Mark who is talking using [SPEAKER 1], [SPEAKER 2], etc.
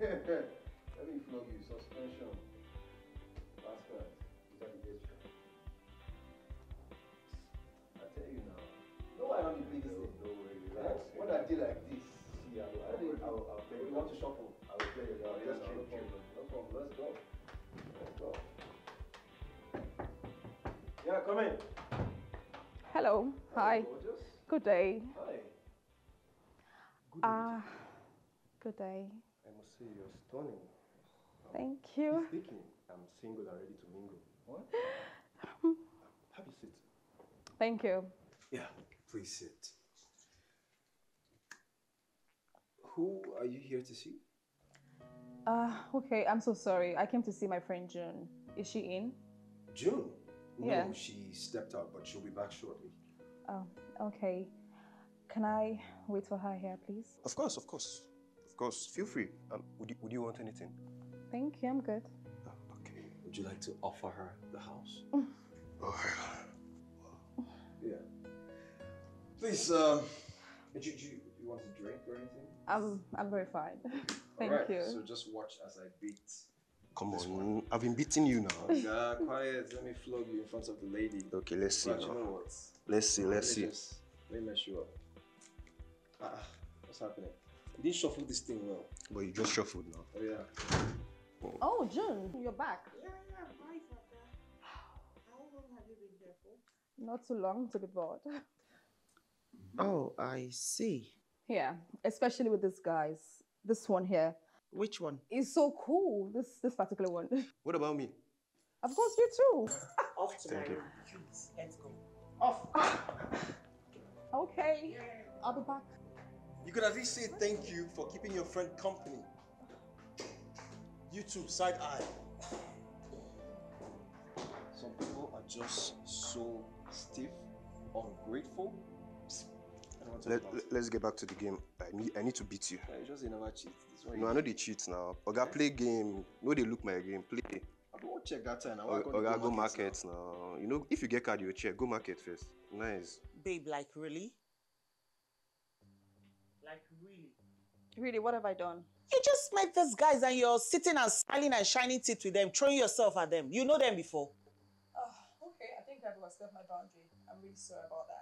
[SPEAKER 1] Let me flog you. Suspension. Last card. You got the extra. I tell you now. No, I don't play this. Don't worry. Relax. When I did like this, see, I'll play. You want to shuffle? I will play it. No problem. Let's go. Yeah, come in.
[SPEAKER 2] Hello. Hi.
[SPEAKER 1] Gorgeous.
[SPEAKER 2] Good day.
[SPEAKER 1] Hi.
[SPEAKER 2] Good day.
[SPEAKER 1] I must say you're stunning.
[SPEAKER 2] Thank you.
[SPEAKER 1] Speaking, I'm single and ready to mingle. What? Have a seat.
[SPEAKER 2] Thank you.
[SPEAKER 1] Yeah, please sit. Who are you here to see?
[SPEAKER 2] Okay, I'm so sorry. I came to see my friend June. Is she in?
[SPEAKER 1] June? No,
[SPEAKER 2] Yeah.
[SPEAKER 1] she stepped out, but she'll be back shortly.
[SPEAKER 2] Oh, okay. Can I wait for her here, please?
[SPEAKER 1] Of course. Feel free. Would you want anything?
[SPEAKER 2] Thank you, I'm good.
[SPEAKER 1] Okay. Would you like to offer her the house? Yeah. Please, do you want a drink or anything?
[SPEAKER 2] I'm very fine. Thank
[SPEAKER 1] Alright,
[SPEAKER 2] you.
[SPEAKER 1] so just watch as I beat. Come on, I've been beating you now. Yeah, quiet. Let me flog you in front of the lady. Okay, let's see. But you know what? Let's see. Let me mess you up. What's happening? You didn't shuffle this thing well. But you just shuffled now. Oh yeah.
[SPEAKER 2] Oh, June, you're back.
[SPEAKER 3] Yeah. Hi, Father. How long have you been here for?
[SPEAKER 2] Not too long to be bored.
[SPEAKER 3] Oh, I see.
[SPEAKER 2] Yeah, especially with these guys. This one here
[SPEAKER 3] Which one?
[SPEAKER 2] is so cool. This particular one.
[SPEAKER 1] What about me?
[SPEAKER 2] Of course, you too.
[SPEAKER 3] Off to
[SPEAKER 1] Thank
[SPEAKER 3] my
[SPEAKER 1] you.
[SPEAKER 3] room. Please, let's go.
[SPEAKER 2] Okay, I'll be back.
[SPEAKER 1] You could at least say thank you for keeping your friend company. You too, side eye. Some people are just so stiff, ungrateful. Let's get back to the game. I need to beat you. Yeah, you just never cheat. No, I know they cheat now. Oga, play game. No, they look my game. Play. I won't check that time. Oga, go market now. You know, if you get card, you check. Go market first. Nice.
[SPEAKER 3] Babe, like really? Like really?
[SPEAKER 2] Really, what have I done?
[SPEAKER 3] You just met these guys and you're sitting and smiling and shining teeth with them, throwing yourself at them. You know them before.
[SPEAKER 2] Okay, I think I've overstepped my boundary. I'm really sorry about that.